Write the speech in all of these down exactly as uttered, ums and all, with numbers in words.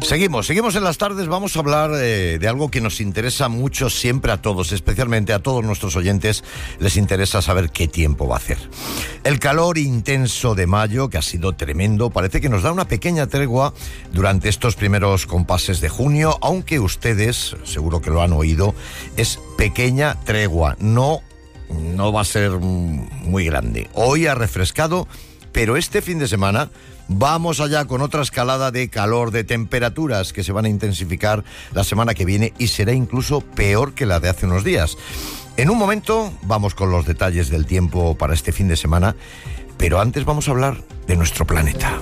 Seguimos, seguimos en las tardes. Vamos a hablar eh, de algo que nos interesa mucho siempre a todos, especialmente a todos nuestros oyentes. Les interesa saber qué tiempo va a hacer. El calor intenso de mayo, que ha sido tremendo, parece que nos da una pequeña tregua durante estos primeros compases de junio, aunque ustedes, seguro que lo han oído, es pequeña tregua, no, no va a ser muy grande. Hoy ha refrescado, pero este fin de semana vamos allá con otra escalada de calor, de temperaturas que se van a intensificar la semana que viene y será incluso peor que la de hace unos días. En un momento vamos con los detalles del tiempo para este fin de semana, pero antes vamos a hablar de nuestro planeta.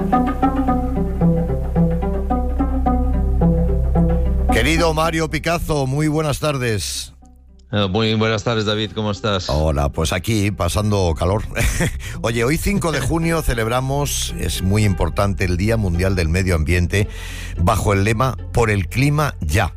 Querido Mario Picazo, muy buenas tardes. Muy buenas tardes, David, ¿cómo estás? Hola, pues aquí pasando calor. Oye, hoy cinco de junio celebramos, es muy importante, el Día Mundial del Medio Ambiente, bajo el lema Por el clima ya.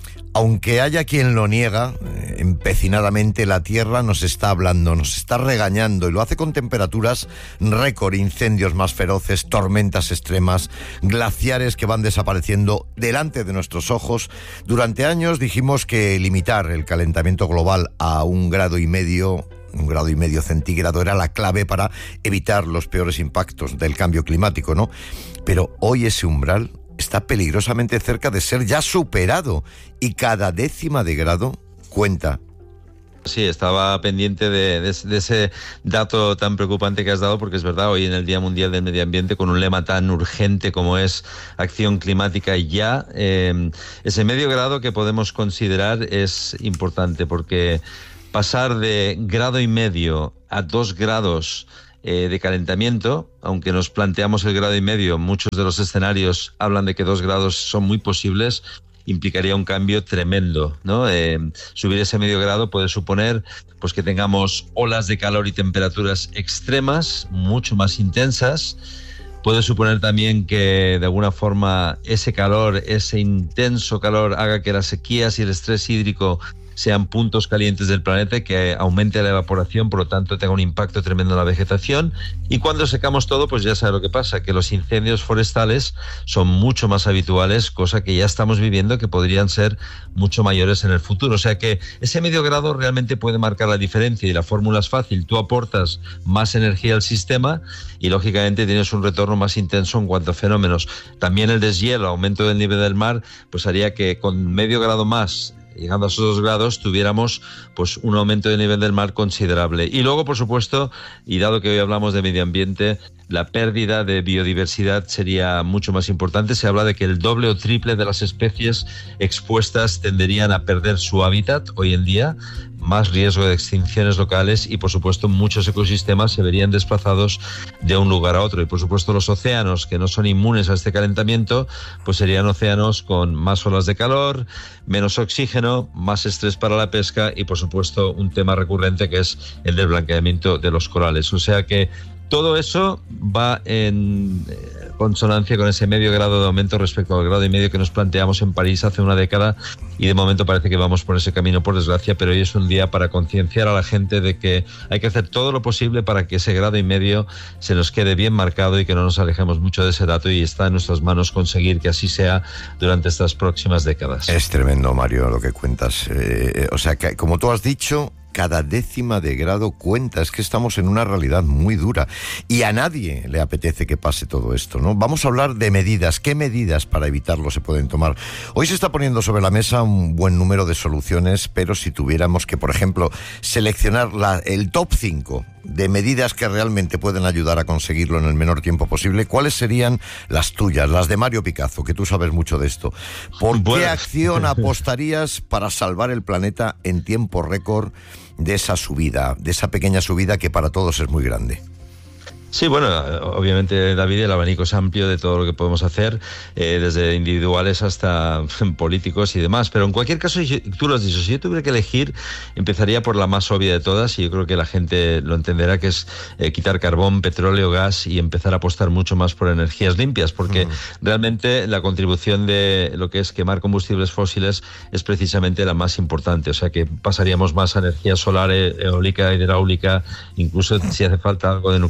Aunque haya quien lo niega, eh, empecinadamente la Tierra nos está hablando, nos está regañando y lo hace con temperaturas récord, incendios más feroces, tormentas extremas, glaciares que van desapareciendo delante de nuestros ojos. Durante años dijimos que limitar el calentamiento global a un grado y medio, un grado y medio centígrado era la clave para evitar los peores impactos del cambio climático, ¿no? Pero hoy ese umbral está peligrosamente cerca de ser ya superado y cada décima de grado cuenta. Sí, estaba pendiente de, de, de ese dato tan preocupante que has dado, porque es verdad, hoy en el Día Mundial del Medio Ambiente, con un lema tan urgente como es acción climática ya, eh, ese medio grado que podemos considerar es importante, porque pasar de grado y medio a dos grados Eh, de calentamiento, aunque nos planteamos el grado y medio, muchos de los escenarios hablan de que dos grados son muy posibles, implicaría un cambio tremendo, ¿no? Eh, subir ese medio grado puede suponer pues que tengamos olas de calor y temperaturas extremas, mucho más intensas. Puede suponer también que de alguna forma ese calor, ese intenso calor, haga que las sequías y el estrés hídrico sean puntos calientes del planeta, que aumente la evaporación, por lo tanto tenga un impacto tremendo en la vegetación. Y cuando secamos todo, pues ya sabe lo que pasa, que los incendios forestales son mucho más habituales, cosa que ya estamos viviendo, que podrían ser mucho mayores en el futuro. O sea que ese medio grado realmente puede marcar la diferencia, y la fórmula es fácil: tú aportas más energía al sistema y lógicamente tienes un retorno más intenso en cuanto a fenómenos. También el deshielo, aumento del nivel del mar, pues haría que con medio grado más, llegando a esos dos grados, tuviéramos pues un aumento del nivel del mar considerable. Y luego, por supuesto, y dado que hoy hablamos de medio ambiente, la pérdida de biodiversidad sería mucho más importante. Se habla de que el doble o triple de las especies expuestas tenderían a perder su hábitat hoy en día, más riesgo de extinciones locales y, por supuesto, muchos ecosistemas se verían desplazados de un lugar a otro. Y, por supuesto, los océanos, que no son inmunes a este calentamiento, pues serían océanos con más olas de calor, menos oxígeno, más estrés para la pesca y, por supuesto, un tema recurrente que es el del blanqueamiento de los corales. O sea que todo eso va en consonancia con ese medio grado de aumento respecto al grado y medio que nos planteamos en París hace una década, y de momento parece que vamos por ese camino, por desgracia. Pero hoy es un día para concienciar a la gente de que hay que hacer todo lo posible para que ese grado y medio se nos quede bien marcado y que no nos alejemos mucho de ese dato, y está en nuestras manos conseguir que así sea durante estas próximas décadas. Es tremendo, Mario, lo que cuentas. Eh, o sea, que como tú has dicho, cada décima de grado cuenta. Es que estamos en una realidad muy dura y a nadie le apetece que pase todo esto, ¿no? Vamos a hablar de medidas. ¿Qué medidas para evitarlo se pueden tomar? Hoy se está poniendo sobre la mesa un buen número de soluciones, pero si tuviéramos que, por ejemplo, seleccionar la, el top cinco de medidas que realmente pueden ayudar a conseguirlo en el menor tiempo posible, ¿cuáles serían las tuyas, las de Mario Picazo, que tú sabes mucho de esto? ¿Por bueno. qué acción apostarías para salvar el planeta en tiempo récord de esa subida, de esa pequeña subida que para todos es muy grande? Sí, bueno, obviamente, David, el abanico es amplio de todo lo que podemos hacer, eh, desde individuales hasta políticos y demás, pero en cualquier caso, tú lo has dicho, si yo tuviera que elegir, empezaría por la más obvia de todas, y yo creo que la gente lo entenderá, que es eh, quitar carbón, petróleo, gas, y empezar a apostar mucho más por energías limpias, porque mm. realmente la contribución de lo que es quemar combustibles fósiles es precisamente la más importante. O sea que pasaríamos más a energía solar, eólica, hidráulica, incluso si hace falta algo de nuclear.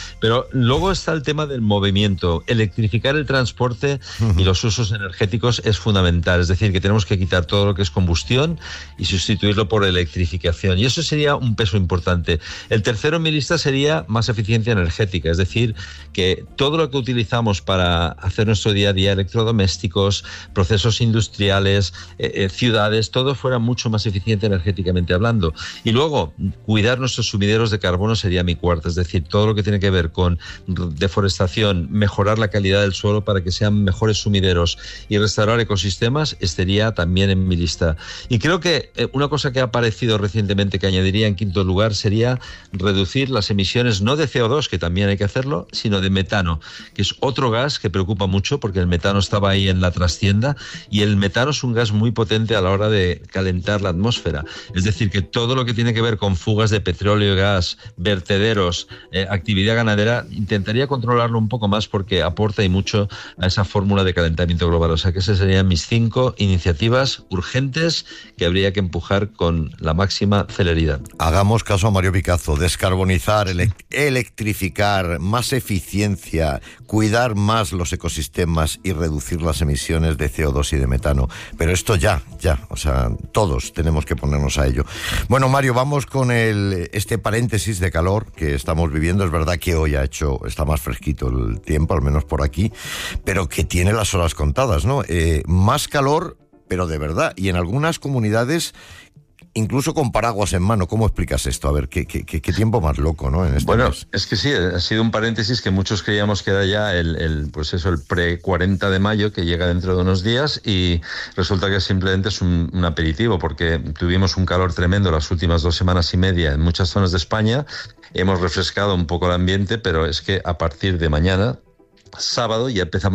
Pero luego está el tema del movimiento. Electrificar el transporte uh-huh. y los usos energéticos es fundamental. Es decir, que tenemos que quitar todo lo que es combustión y sustituirlo por electrificación. Y eso sería un peso importante. El tercero en mi lista sería más eficiencia energética. Es decir, que todo lo que utilizamos para hacer nuestro día a día, electrodomésticos, procesos industriales, eh, eh, ciudades, todo fuera mucho más eficiente energéticamente hablando. Y luego, cuidar nuestros sumideros de carbono sería mi cuarta. Es decir, todo lo que tiene que ver con deforestación, mejorar la calidad del suelo para que sean mejores sumideros y restaurar ecosistemas, estaría también en mi lista. Y creo que una cosa que ha aparecido recientemente que añadiría en quinto lugar sería reducir las emisiones no de C O dos, que también hay que hacerlo, sino de metano, que es otro gas que preocupa mucho porque el metano estaba ahí en la trastienda y el metano es un gas muy potente a la hora de calentar la atmósfera. Es decir, que todo lo que tiene que ver con fugas de petróleo y gas, vertederos, eh, actividad ganadera, intentaría controlarlo un poco más porque aporta y mucho a esa fórmula de calentamiento global. O sea que esas serían mis cinco iniciativas urgentes que habría que empujar con la máxima celeridad. Hagamos caso a Mario Picazo, descarbonizar, ele- electrificar, más eficiencia, cuidar más los ecosistemas y reducir las emisiones de C O dos y de metano. Pero esto ya, ya, o sea, todos tenemos que ponernos a ello. Bueno, Mario, vamos con el este paréntesis de calor que estamos viviendo. Es verdad que hoy ha hecho, está más fresquito el tiempo, al menos por aquí, pero que tiene las horas contadas, ¿no? Eh, más calor, pero de verdad, y en algunas comunidades incluso con paraguas en mano. ¿Cómo explicas esto? A ver, qué, qué, qué tiempo más loco, ¿no? En este bueno, mes. Es que sí, ha sido un paréntesis que muchos creíamos que era ya el, el pues eso, el pre cuarenta de mayo, que llega dentro de unos días, y resulta que simplemente es un, un aperitivo, porque tuvimos un calor tremendo las últimas dos semanas y media en muchas zonas de España. Hemos refrescado un poco el ambiente, pero es que a partir de mañana, sábado, ya empezamos